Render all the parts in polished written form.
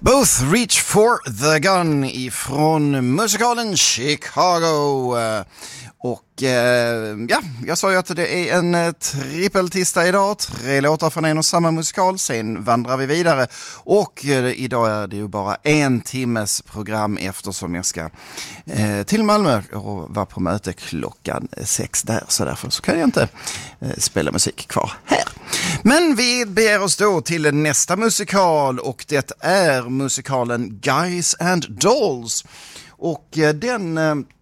Both Reach for the Gun ifrån musikalen Chicago. Och ja, jag sa ju att det är en trippeltista idag. 3 låtar från en och samma musikal. Sen vandrar vi vidare. Och idag är det ju bara 1 timmes program eftersom jag ska till Malmö och vara på möte klockan 6 där. Så därför så kan jag inte spela musik kvar här. Men vi beger oss då till nästa musikal och det är musikalen Guys and Dolls. Och den...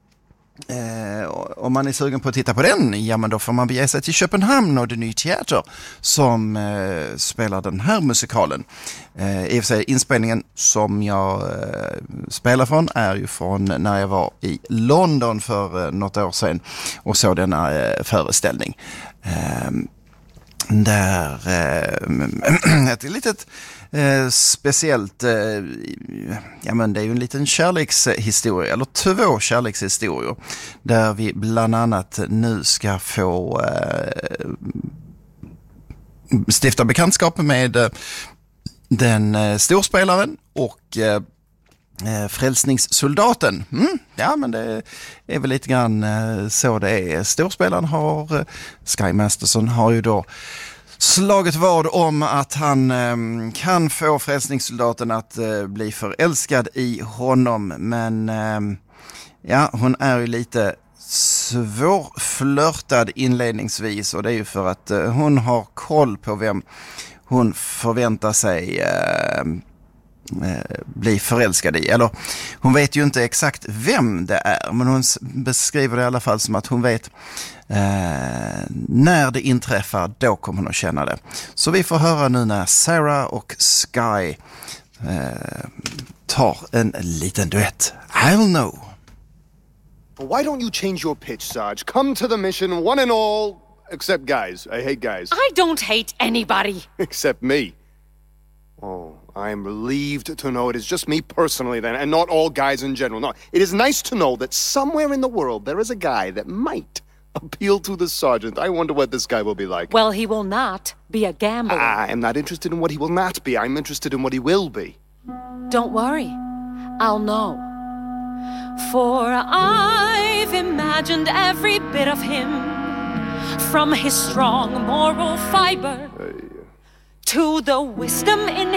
om man är sugen på att titta på den, ja men då får man bege sig till Köpenhamn och det Nya Teater som spelar den här musikalen. I och för sig inspelningen som jag spelar från är ju från när jag var i London för något år sedan och såg denna föreställning. Där ett litet speciellt ja men det är ju en liten kärlekshistoria eller 2 kärlekshistorier där vi bland annat nu ska få stifta bekantskap med den storspelaren och frälsningssoldaten. Ja, men det är väl lite grann så det är. Storspelaren har Sky Masterson har ju då slagit vad om att han kan få frälsningssoldaten att bli förälskad i honom. Men ja, hon är ju lite svårflörtad inledningsvis och det är ju för att hon har koll på vem hon förväntar sig bli förälskad i. Eller hon vet ju inte exakt vem det är, men hon beskriver det i alla fall som att hon vet när det inträffar, då kommer hon att känna det. Så vi får höra nu när Sarah och Sky tar en liten duett. I'll know. Why don't you change your pitch, Sarge? Come to the mission, one and all, except guys. I hate guys. I don't hate anybody. Except me. Oh, I'm relieved to know it is just me personally then, and not all guys in general. No, it is nice to know that somewhere in the world there is a guy that might appeal to the sergeant. I wonder what this guy will be like. Well, he will not be a gambler. I am not interested in what he will not be. I'm interested in what he will be. Don't worry. I'll know. For I've imagined every bit of him, from his strong moral fiber to the wisdom in